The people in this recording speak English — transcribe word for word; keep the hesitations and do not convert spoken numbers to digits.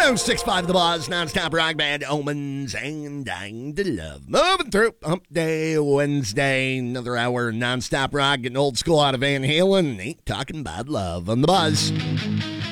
oh six five The Buzz, non-stop rock band, Omens and Dying to Love. Moving through Hump Day Wednesday, another hour non-stop rock, getting old school out of Van Halen. Ain't talking about love on The Buzz.